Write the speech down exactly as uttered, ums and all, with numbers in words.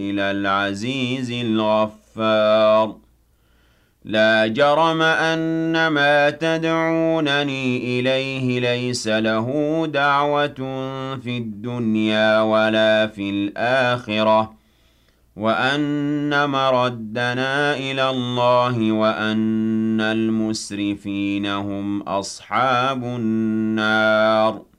إِلَى الْعَزِيزِ الْغَفَّارِ لا جرم أن ما تدعونني إليه ليس له دعوة في الدنيا ولا في الآخرة وأن مردنا إلى الله وأن المسرفين هم أصحاب النار